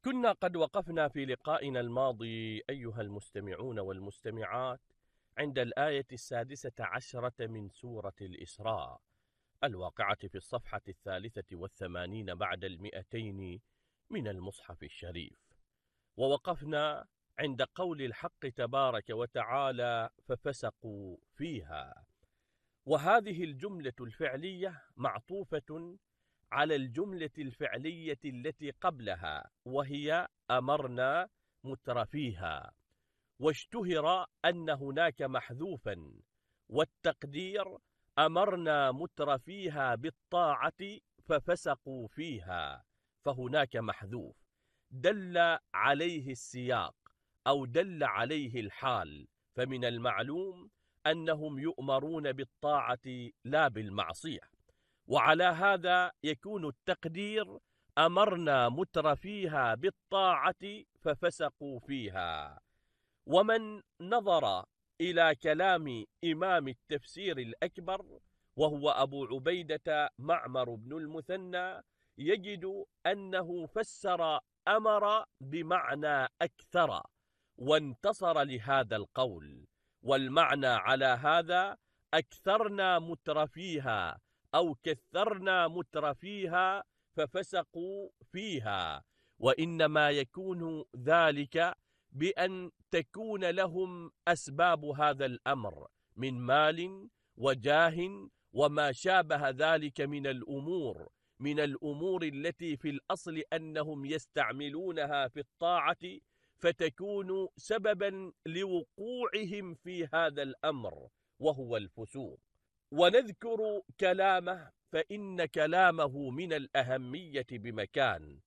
كنا قد وقفنا في لقائنا الماضي أيها المستمعون والمستمعات عند الآية 16 من سورة الإسراء الواقعة في الصفحة 83 بعد 200 من المصحف الشريف، ووقفنا عند قول الحق تبارك وتعالى ففسقوا فيها، وهذه الجملة الفعلية معطوفة على الجملة الفعلية التي قبلها وهي أمرنا مترفيها، واشتهر أن هناك محذوفا، والتقدير أمرنا مترفيها بالطاعة ففسقوا فيها، فهناك محذوف دل عليه السياق أو دل عليه الحال، فمن المعلوم أنهم يؤمرون بالطاعة لا بالمعصية، وعلى هذا يكون التقدير أمرنا مترفيها بالطاعة ففسقوا فيها. ومن نظر إلى كلام إمام التفسير الأكبر وهو أبو عبيدة معمر بن المثنى يجد أنه فسر أمر بمعنى أكثر وانتصر لهذا القول، والمعنى على هذا أكثرنا مترفيها أو كثرنا مترفيها ففسقوا فيها، وإنما يكون ذلك بأن تكون لهم أسباب هذا الأمر من مال وجاه وما شابه ذلك من الأمور التي في الأصل أنهم يستعملونها في الطاعة، فتكون سببا لوقوعهم في هذا الأمر وهو الفسوق. ونذكر كلامه فإن كلامه من الأهمية بمكان،